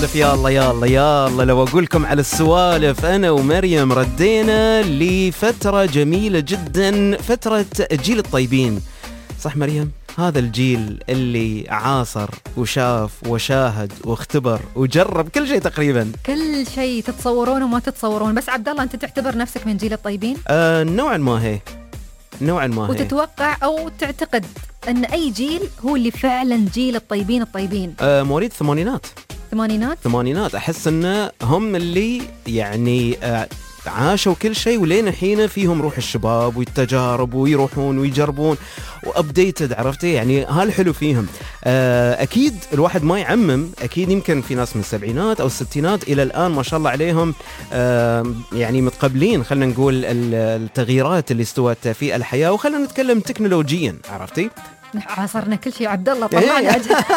يلا يلا يلا لو أقول لكم على السوالف. أنا ومريم ردينا لفترة جميلة جدا، فترة جيل الطيبين. صح مريم؟ هذا الجيل اللي عاصر وشاف وشاهد واختبر وجرب كل شيء تقريبا، كل شيء تتصورون وما تتصورون. بس عبد الله، أنت تعتبر نفسك من جيل الطيبين؟ نوعا ما هي، نوعا ما هي. وتتوقع أو تعتقد أن أي جيل هو اللي فعلا جيل الطيبين الطيبين؟ مواليد الثمانينات. ثمانينات أحس أن هم اللي يعني عاشوا كل شيء، ولين الحين فيهم روح الشباب والتجارب ويروحون ويجربون وابديتد، عرفتي يعني هالحلو فيهم. أكيد الواحد ما يعمم، أكيد يمكن في ناس من السبعينات أو الستينات إلى الآن ما شاء الله عليهم يعني متقبلين، خلنا نقول التغييرات اللي استوت في الحياة. وخلنا نتكلم تكنولوجيا، عرفتي؟ عاصرنا كل شيء عبد الله، طلعنا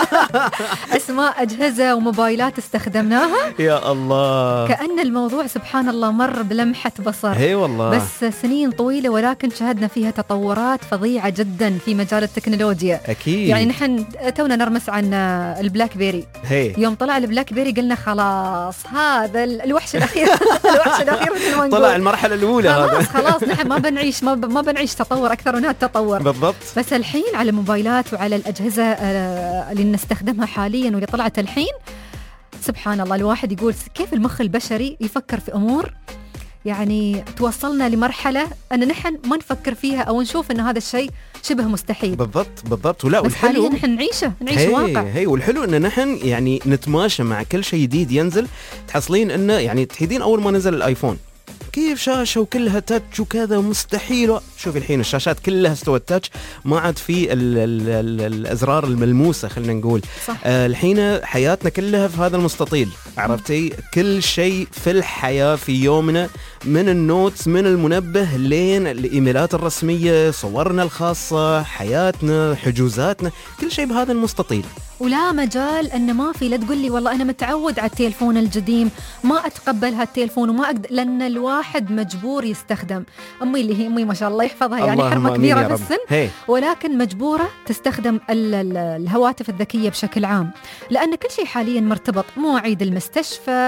اسماء أجهزة وموبايلات استخدمناها، يا الله، كأن الموضوع سبحان الله مر بلمحة بصر. هي والله، بس سنين طويلة ولكن شهدنا فيها تطورات فظيعة جدا في مجال التكنولوجيا. أكيد. يعني نحن تونا نرمس عن البلاك بيري. هي. يوم طلع البلاك بيري قلنا خلاص هذا الوحش الأخير الوحش الأخير مثل ما نقول. طلع المرحلة الأولى، هذا خلاص نحن ما بنعيش تطور أكثر من هالتطور. بالضبط. بس الحين على الموبايلات وعلى الأجهزة اللي نستخدمها حاليا واللي طلعت الحين، سبحان الله الواحد يقول كيف المخ البشري يفكر في أمور يعني توصلنا لمرحلة أن نحن ما نفكر فيها أو نشوف أن هذا الشيء شبه مستحيل. بالضبط. ولا بس حاليا نحن نعيش واقع. هي والحلو أن نحن يعني نتماشى مع كل شيء جديد ينزل. تحصلين أنه يعني تحيدين أول ما نزل الآيفون كيف شاشة وكلها تاتش وكذا مستحيل. شوفي الحين الشاشات كلها استوت تاتش، ما عاد في الأزرار الملموسة، خلينا نقول. صح. الحين حياتنا كلها في هذا المستطيل، عرفتي؟ كل شيء في الحياة في يومنا، من النوتس، من المنبه، لين الإيميلات الرسمية، صورنا الخاصة، حياتنا، حجوزاتنا، كل شيء بهذا المستطيل. ولا مجال أن ما في، لا تقول لي والله أنا متعود على التليفون القديم ما أتقبل هالتليفون وما أقدر، لأن الواحد مجبور يستخدم. أمي اللي هي أمي ما شاء الله يحفظها، يعني حرمة كبيرة في السن، ولكن مجبورة تستخدم الهواتف الذكية بشكل عام، لأن كل شيء حاليا مرتبط، مواعيد المستشفى،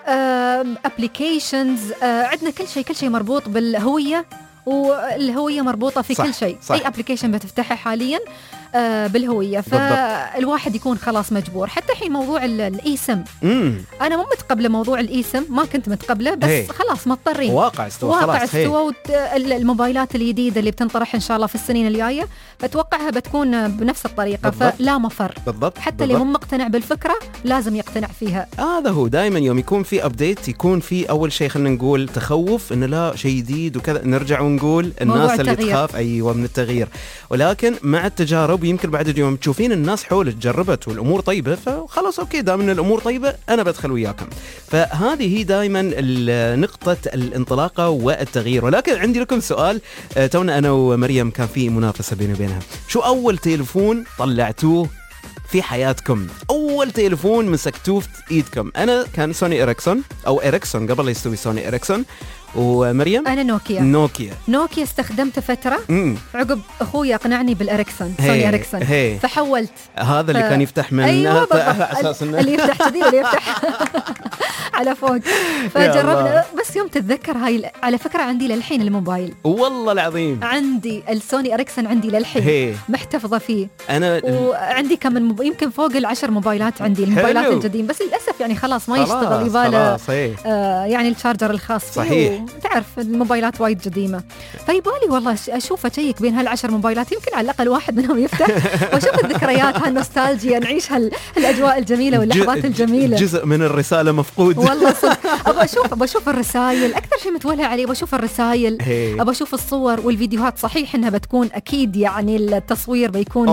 أبليكيشنز، عندنا كل شيء مربوط بالهوية، والهوية مربوطة في كل شيء. أي أبليكيشن بتفتحه حاليا بالهوية، فالواحد يكون خلاص مجبور. حتى الحين موضوع الإيسم، أنا مو متقبلة موضوع الإيسم، ما كنت متقبلة، بس خلاص مضطرين. واقع استوى. الموبايلات الجديدة اللي بتنطرح إن شاء الله في السنين الجاية بتوقعها بتكون بنفس الطريقة. بالضبط. فلا مفر. بالضبط. حتى اللي هم مقتنع بالفكرة لازم يقتنع فيها. هذا هو دائما يوم يكون في أبديت يكون في أول شيء خلينا نقول تخوف إنه لا شيء جديد وكذا، نرجع ونقول الناس اللي تخاف أيوة من التغيير. ولكن مع التجارب يمكن بعد اليوم تشوفين الناس حولك جربت والأمور طيبة، فخلاص أوكي دام إن الأمور طيبة أنا بدخل وياكم. فهذه هي دائما نقطة الانطلاقة والتغيير. ولكن عندي لكم سؤال، تونا أنا ومريم كان في منافسة بيني وبينها. شو أول تليفون طلعتوه في حياتكم؟ أول تليفون مسكتوه في إيدكم. أنا كان سوني إريكسون أو إريكسون قبل لا يستوي سوني إريكسون. ومريم؟ أنا نوكيا استخدمته فترة. عقب أخوي أقنعني بالإريكسون، سوني إريكسون، فحولت. هذا اللي كان يفتح من أيوة أساس اللي يفتح كذي واللي يفتح على فوق. فجربنا، بس يوم تتذكر هاي على فكرة عندي للحين الموبايل، والله العظيم عندي السوني إريكسون عندي للحين محتفظة فيه. أنا وعندي كم يمكن فوق 10 موبايلات عندي، الموبايلات القديم، بس للأسف يعني خلاص ما يشتغل، يباله يعني الشارجر الخاص فيه. صحيح. تعرف الموبايلات وايد قديمة، فيبالي والله أشوف أشيك بين هال10 موبايلات، يمكن على الأقل واحد منهم يفتح وأشوف الذكريات، هالنوستالجيا، نعيش الأجواء الجميلة واللحظات الجميلة. جزء من الرسالة مفقود والله صدق. أبى أشوف الرسائل، أكثر شيء متولع عليه أبى أشوف الرسائل، أبى أشوف الصور والفيديوهات. صحيح إنها بتكون أكيد يعني التصوير بيكون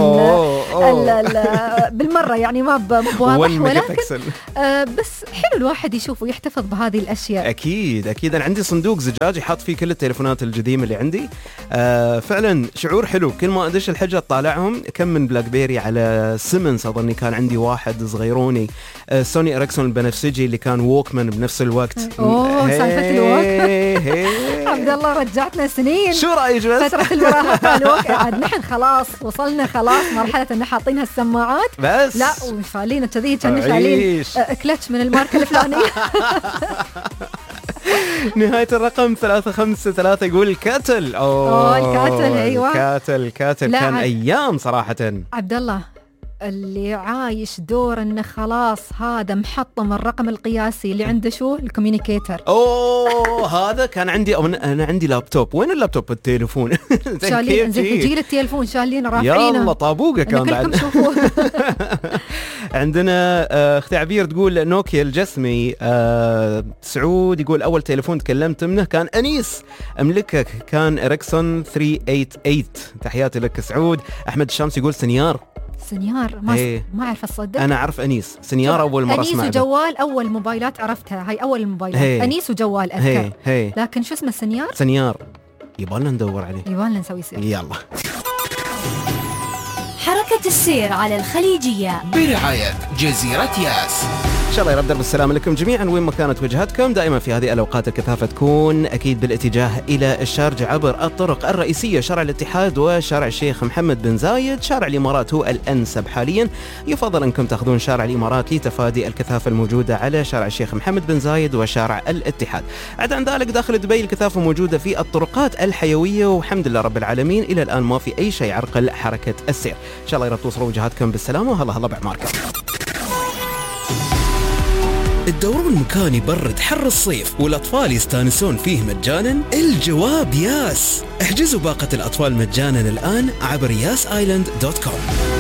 بالمرة يعني ما بواضح، ولكن بس حلو الواحد يشوف ويحتفظ بهذه الأشياء. أكيد أنا عندي صندوق زجاجي حاط فيه كل التليفونات القديمة اللي عندي. فعلا شعور حلو كل ما أدش الحجة أطالعهم. كم من بلاك بيري على سيمنز، أظني كان عندي واحد صغيروني. سوني إريكسون البنفسجي اللي كان ووكمان بنفس الوقت. سالفة الووكمان عبد الله رجعتنا سنين. شو رايك بس؟ فتره المراهقه عاد نحن خلاص وصلنا خلاص مرحله ان حاطين هالسماعات بس لا وشالين كذي كنا شالين كلتش من الماركه الفلانيه. نهاية الرقم 353 يقول الكاتل. الكاتل. ايوه الكاتل كان ايام صراحة. عبد الله اللي عايش دور انه خلاص هذا محطم الرقم القياسي اللي عنده شو الكوميونيكيتر. هذا كان عندي انا عندي لابتوب. وين اللابتوب؟ التليفون. شالين جيل التليفون شالين رافعينه. يلا طابوقه كان بعد. عندنا اختي عبير تقول نوكيا الجسمي. سعود يقول اول تليفون تكلمت منه كان انيس املكه كان اريكسون 388. تحياتي لك سعود. احمد الشامس يقول سنيار ما اعرف اصدق. انا اعرف انيس سنيار اول مره اسمع. انيس وجوال اول موبايلات عرفتها. هاي اول الموبايلات. انيس وجوال اذكر. لكن شو اسمه سنيار يبغالنا ندور عليه. يبغالنا نسوي سير. يلا. حركة السير على الخليجية برعاية جزيرة ياس. إن شاء الله يا رب درب السلام لكم جميعا وين ما كانت وجهتكم. دائما في هذه الأوقات الكثافة تكون أكيد بالاتجاه إلى الشارجة عبر الطرق الرئيسية شارع الاتحاد وشارع الشيخ محمد بن زايد. شارع الإمارات هو الأنسب حاليا. يفضل أنكم تأخذون شارع الإمارات لتفادي الكثافة الموجودة على شارع الشيخ محمد بن زايد وشارع الاتحاد. عدا عن ذلك داخل دبي الكثافة موجودة في الطرقات الحيوية والحمد لله رب العالمين إلى الآن ما في أي شيء يعرقل حركة السير. إن شاء الله يرب توصلوا وجهاتكم بالسلامة. وهلا بعماركم. الدورون مكان يبرد حر الصيف والأطفال يستانسون فيه مجانا؟ الجواب ياس. احجزوا باقة الأطفال مجانا الآن عبر yasisland.com.